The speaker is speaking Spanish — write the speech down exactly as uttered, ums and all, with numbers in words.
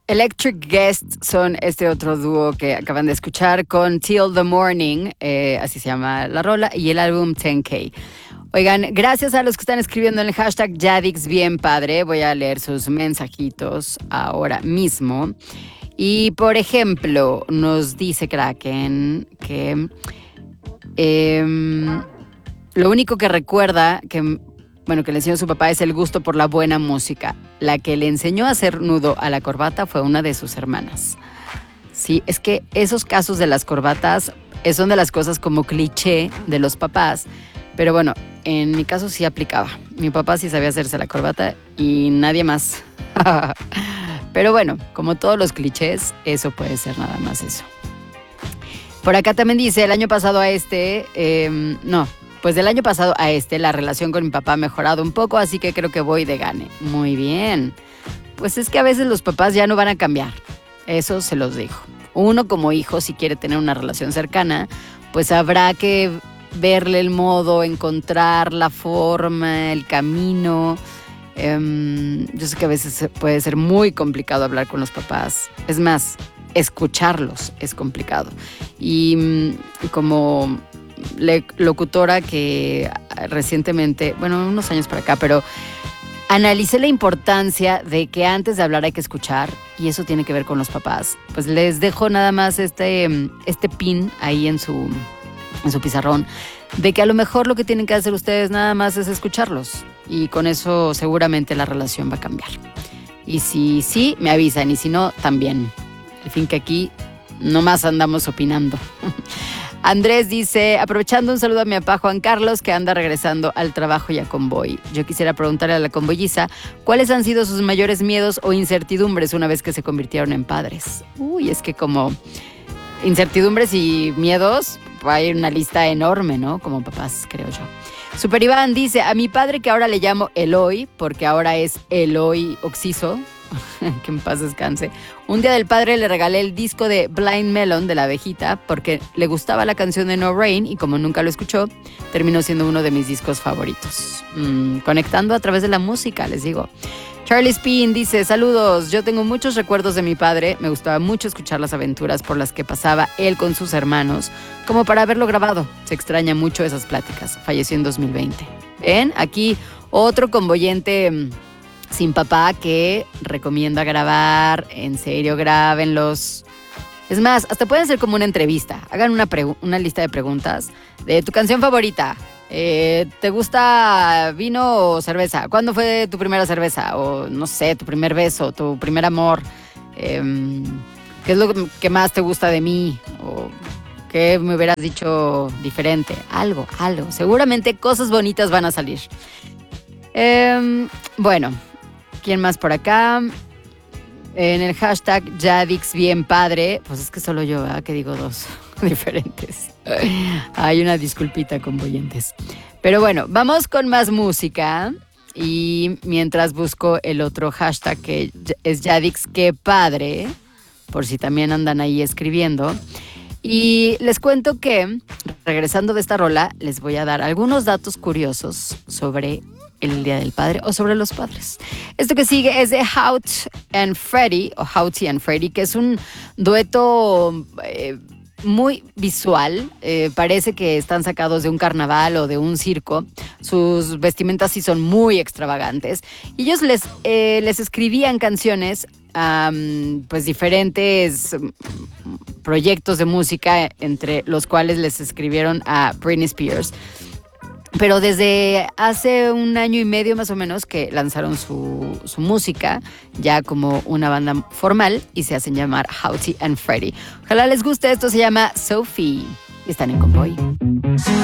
Electric Guest son este otro dúo que acaban de escuchar con Till the Morning, eh, así se llama la rola, y el álbum ten K. Oigan, gracias a los que están escribiendo en el hashtag Yadix Bien Padre. Voy a leer sus mensajitos ahora mismo. Y, por ejemplo, nos dice Kraken que eh, lo único que recuerda que... Bueno, que le enseñó a su papá es el gusto por la buena música. La que le enseñó a hacer nudo a la corbata fue una de sus hermanas. Sí, es que esos casos de las corbatas son de las cosas como cliché de los papás. Pero bueno, en mi caso sí aplicaba. Mi papá sí sabía hacerse la corbata y nadie más. Pero bueno, como todos los clichés, eso puede ser nada más eso. Por acá también dice, el año pasado a este... Eh, no... Pues del año pasado a este, la relación con mi papá ha mejorado un poco, así que creo que voy de gane. Muy bien. Pues es que a veces los papás ya no van a cambiar. Eso se los digo. Uno como hijo, si quiere tener una relación cercana, pues habrá que verle el modo, encontrar la forma, el camino. Um, yo sé que a veces puede ser muy complicado hablar con los papás. Es más, escucharlos es complicado. Y um, como... locutora que recientemente, bueno, unos años para acá, pero analicé la importancia de que antes de hablar hay que escuchar, y eso tiene que ver con los papás. Pues les dejo nada más este, este pin ahí en su, en su pizarrón, de que a lo mejor lo que tienen que hacer ustedes nada más es escucharlos, y con eso seguramente la relación va a cambiar. Y si sí, me avisan, y si no, también. Al fin que aquí nomás andamos opinando. Andrés dice, aprovechando, un saludo a mi papá Juan Carlos, que anda regresando al trabajo y a convoy. Yo quisiera preguntarle a la convoyiza, ¿cuáles han sido sus mayores miedos o incertidumbres una vez que se convirtieron en padres? Uy, es que como incertidumbres y miedos, hay una lista enorme, ¿no? Como papás, creo yo. Super Iván dice, a mi padre, que ahora le llamo Eloy, porque ahora es Eloy Oxiso, que en paz descanse. Un día del padre le regalé el disco de Blind Melon de la abejita porque le gustaba la canción de No Rain, y como nunca lo escuchó, terminó siendo uno de mis discos favoritos. Mm, conectando a través de la música, les digo. Charlie Spin dice, saludos, yo tengo muchos recuerdos de mi padre, me gustaba mucho escuchar las aventuras por las que pasaba él con sus hermanos, como para haberlo grabado. Se extraña mucho esas pláticas. Falleció en dos mil veinte. ¿Ven? Aquí otro convoyente sin papá que recomienda grabar. En serio, grábenlos. Es más, hasta pueden ser como una entrevista. Hagan una, pregu- una lista de preguntas de tu canción favorita. Eh, ¿Te gusta vino o cerveza? ¿Cuándo fue tu primera cerveza? O no sé, tu primer beso, tu primer amor. Eh, ¿Qué es lo que más te gusta de mí? O ¿qué me hubieras dicho diferente? Algo, algo. Seguramente cosas bonitas van a salir. Eh, bueno... ¿Quién más por acá? En el hashtag Yadix Bien Padre, pues es que solo yo, ¿verdad? Que digo dos diferentes. Hay una disculpita con boyentes. Pero bueno, vamos con más música. Y mientras busco el otro hashtag que es Yadix Qué Padre, por si también andan ahí escribiendo. Y les cuento que, regresando de esta rola, les voy a dar algunos datos curiosos sobre el Día del Padre o sobre los padres. Esto que sigue es de Hout and Freddy, o Houty and Freddy, que es un dueto eh, muy visual. Eh, parece que están sacados de un carnaval o de un circo. Sus vestimentas sí son muy extravagantes. Y ellos les, eh, les escribían canciones a um, pues diferentes proyectos de música, entre los cuales les escribieron a Britney Spears. Pero desde hace un año y medio más o menos que lanzaron su, su música ya como una banda formal y se hacen llamar Houty and Freddy. Ojalá les guste, esto se llama Sophie y están en Convoy.